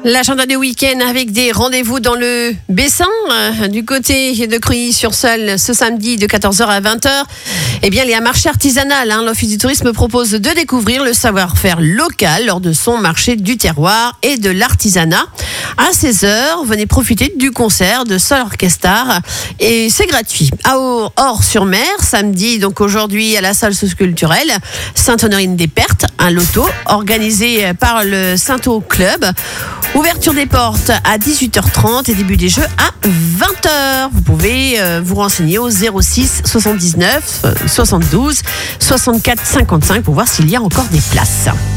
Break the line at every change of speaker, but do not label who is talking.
L'agenda du week-end avec des rendez-vous dans le Bessin, du côté de Cruilly-sur-Seulles, ce samedi de 14h à 20h. Eh bien, il y a un marché artisanal. L'Office du tourisme propose de découvrir le savoir-faire local lors de son marché du terroir et de l'artisanat. À 16h, venez profiter du concert de Sol Orchestra et c'est gratuit. À Or-sur-Mer, samedi, donc aujourd'hui à la salle socioculturelle Sainte-Honorine-des-Pertes, un loto organisé par le Saint-Au Club. Ouverture des portes à 18h30 et début des jeux à 20h. Vous pouvez vous renseigner au 06 79 72 64 55 pour voir s'il y a encore des places.